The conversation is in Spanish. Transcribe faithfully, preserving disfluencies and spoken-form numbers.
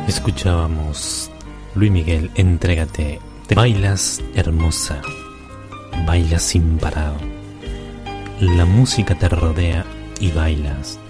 Escuchábamos Luis Miguel, Entrégate. Te bailas hermosa, bailas sin parar. La música te rodea y bailas